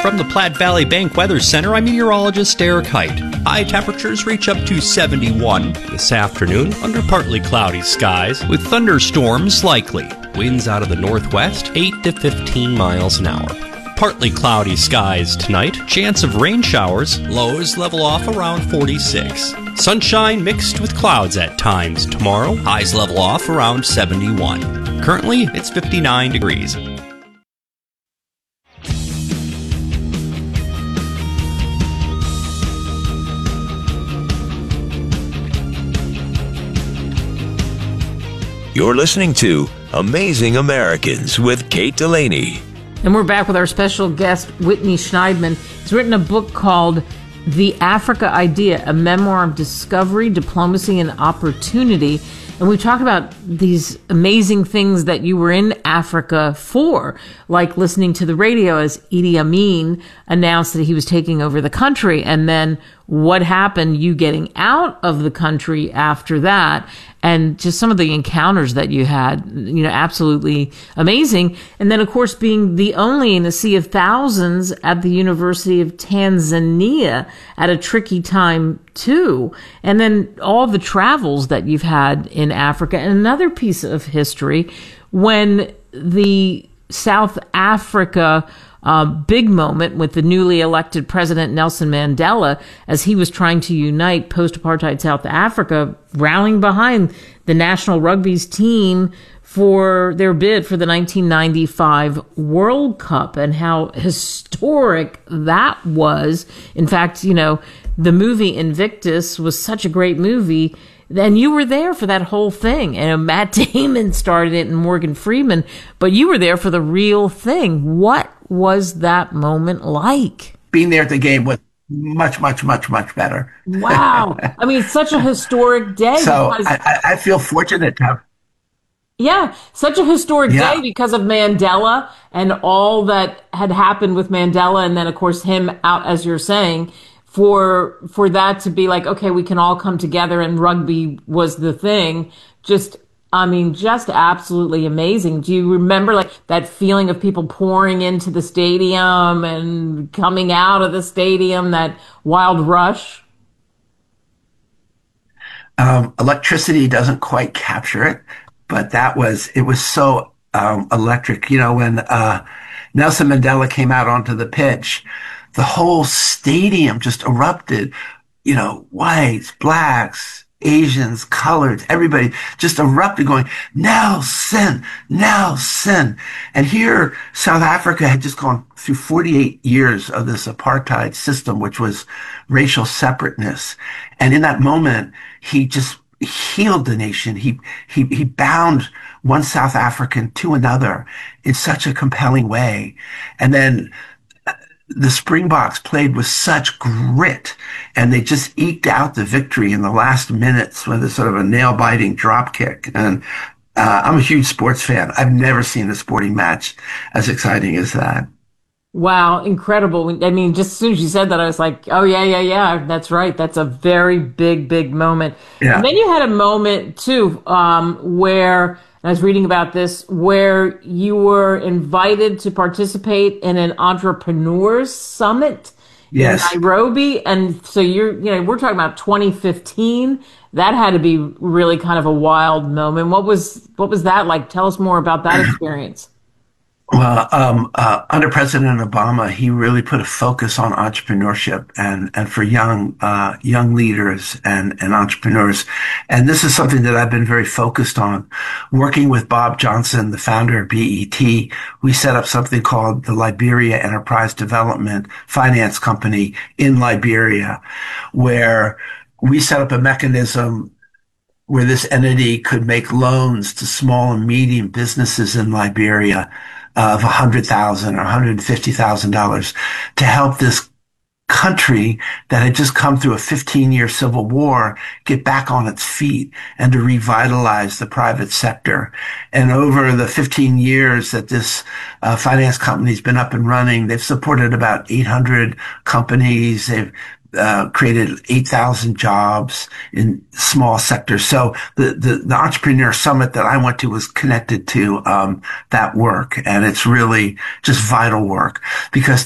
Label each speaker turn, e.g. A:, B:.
A: From the Platte Valley Bank Weather Center, I'm meteorologist Eric Height. High temperatures reach up to 71 this afternoon under partly cloudy skies with thunderstorms likely. Winds out of the northwest, 8 to 15 miles an hour. Partly cloudy skies tonight. Chance of rain showers. Lows level off around 46. Sunshine mixed with clouds at times tomorrow. Highs level off around 71. Currently, it's 59 degrees.
B: You're listening to Amazing Americans with Kate Delaney.
C: And we're back with our special guest, Whitney Schneidman. He's written a book called The Africa Idea, a memoir of discovery, diplomacy, and opportunity. And we talk about these amazing things that you were in Africa for, like listening to the radio as Idi Amin announced that he was taking over the country, and then what happened, you getting out of the country after that, and just some of the encounters that you had, absolutely amazing. And then, of course, being the only in a sea of thousands at the University of Tanzania at a tricky time, too. And then all the travels that you've had in Africa. And another piece of history, when the South Africa big moment with the newly elected President Nelson Mandela, as he was trying to unite post-apartheid South Africa, rallying behind the national rugby's team for their bid for the 1995 World Cup, and how historic that was. In fact, the movie Invictus was such a great movie. Then you were there for that whole thing. And Matt Damon started it and Morgan Freeman, but you were there for the real thing. What was that moment like?
D: Being there at the game was much, much, much, much better.
C: Wow. I mean, it's such a historic day.
D: So I feel fortunate to have.
C: Yeah, such a historic day because of Mandela and all that had happened with Mandela. And then, of course, him out, as you're saying, for that to be like, okay, we can all come together, and rugby was the thing. Just absolutely amazing. Do you remember that feeling of people pouring into the stadium and coming out of the stadium, that wild rush?
D: Electricity doesn't quite capture it, but it was so electric. When Nelson Mandela came out onto the pitch, the whole stadium just erupted, whites, blacks, Asians, coloreds, everybody just erupted going, Nelson, Nelson. And here, South Africa had just gone through 48 years of this apartheid system, which was racial separateness. And in that moment, he just healed the nation. He bound one South African to another in such a compelling way. And then the Springboks played with such grit, and they just eked out the victory in the last minutes with a sort of a nail-biting drop kick. And I'm a huge sports fan. I've never seen a sporting match as exciting as that.
C: Wow, incredible. I mean, just as soon as you said that, I was like, oh, yeah, that's right. That's a very big, big moment. Yeah. And then you had a moment, too, where I was reading about this, where you were invited to participate in an entrepreneurs summit in Nairobi. And so we're talking about 2015. That had to be really kind of a wild moment. What was that like? Tell us more about that experience.
D: Well, under President Obama, he really put a focus on entrepreneurship and for young leaders and entrepreneurs. And this is something that I've been very focused on. Working with Bob Johnson, the founder of BET, we set up something called the Liberia Enterprise Development Finance Company in Liberia, where we set up a mechanism where this entity could make loans to small and medium businesses in Liberia of $100,000 or $150,000 to help this country that had just come through a 15-year civil war get back on its feet and to revitalize the private sector. And over the 15 years that this finance company's been up and running, they've supported about 800 companies. They've created 8,000 jobs in small sectors. So the entrepreneur summit that I went to was connected to that work, and it's really just vital work because